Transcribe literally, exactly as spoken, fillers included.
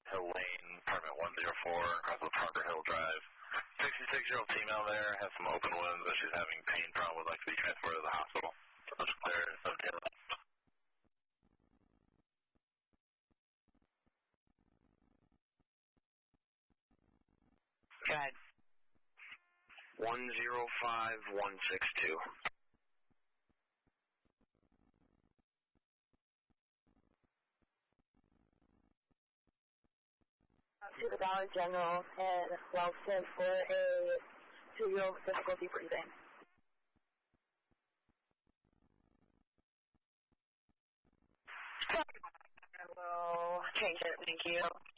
Hill Lane, apartment one oh four, across the Parker Hill Drive. sixty-six-year-old female there, has some open wounds, but she's having pain problem, would like to be transported to the hospital. Let's clear seventeen eleven. Go ahead. one zero five one six two. To the Dollar General and Wellston for a two-year-old with difficulty breathing. I will change it, thank you.